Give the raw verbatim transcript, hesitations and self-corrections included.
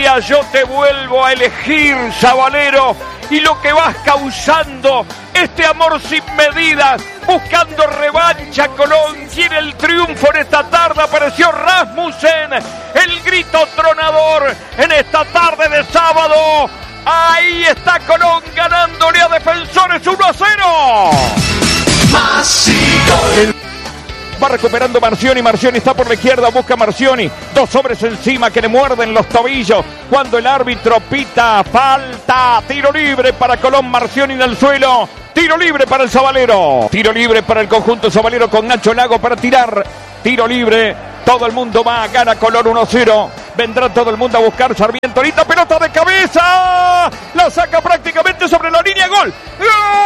día yo te vuelvo a elegir, Sabalero, y lo que vas causando, este amor sin medidas, buscando revancha, Colón quiere el triunfo en esta tarde, apareció Rasmussen, el grito tronador en esta tarde de sábado, ahí está Colón ganándole a Defensores uno a cero. El... Va recuperando Marcioni, Marcioni está por la izquierda, busca Marcioni, dos hombres encima que le muerden los tobillos, cuando el árbitro pita falta, tiro libre para Colón, Marcioni en el suelo, tiro libre para el Sabalero, tiro libre para el conjunto Sabalero con Nacho Lago para tirar, tiro libre, todo el mundo va, gana Colón uno a cero, vendrá todo el mundo a buscar Sarmiento, ahorita pelota de cabeza, la saca prácticamente sobre la línea, gol, ¡gol!